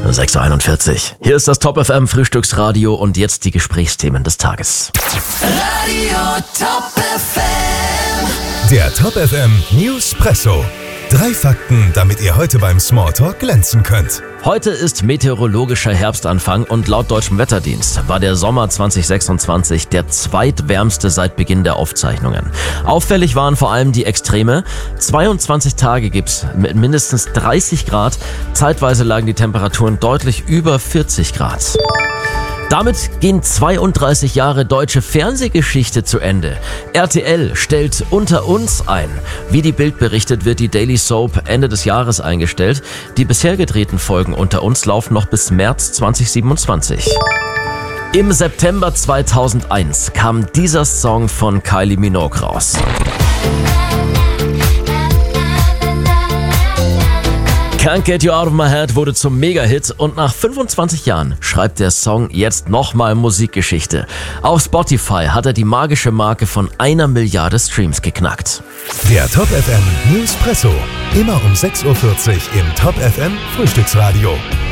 6:41 Uhr. Hier ist das Top FM Frühstücksradio und jetzt die Gesprächsthemen des Tages. Radio Top FM. Der Top FM Newspresso. 3 Fakten, damit ihr heute beim Smalltalk glänzen könnt. Heute ist meteorologischer Herbstanfang und laut Deutschem Wetterdienst war der Sommer 2026 der zweitwärmste seit Beginn der Aufzeichnungen. Auffällig waren vor allem die Extreme. 22 Tage gibt's mit mindestens 30 Grad. Zeitweise lagen die Temperaturen deutlich über 40 Grad. Damit gehen 32 Jahre deutsche Fernsehgeschichte zu Ende. RTL stellt Unter uns ein. Wie die Bild berichtet, wird die Daily Soap Ende des Jahres eingestellt. Die bisher gedrehten Folgen Unter uns laufen noch bis März 2027. Im September 2001 kam dieser Song von Kylie Minogue raus. Can't Get You Out of My Head wurde zum Mega-Hit und nach 25 Jahren schreibt der Song jetzt nochmal Musikgeschichte. Auf Spotify hat er die magische Marke von 1 Milliarde Streams geknackt. Der Top FM Newspresso. Immer um 6:40 Uhr im Top FM Frühstücksradio.